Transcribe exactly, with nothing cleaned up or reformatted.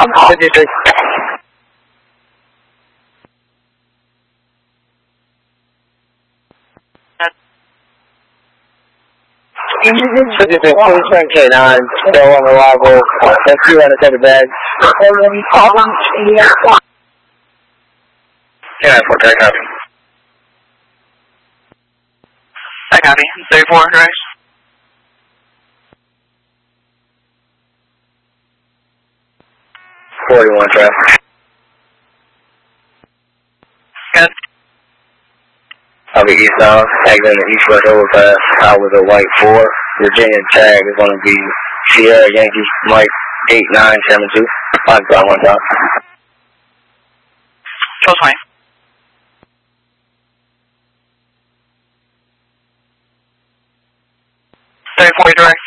fifty-three. fifty-three, twenty-seven K nine, still on arrival. Thank you, and it's at the bag. Yeah, four, I copy. I copy. thirty-four, right? forty-one traffic. Good. I'll be eastbound, exiting the east west overpass. I was a white four. Virginia tag is going to be Sierra Yankee Mike eight nine seven two. I'll go one time. twelve twenty. thirty-four direct.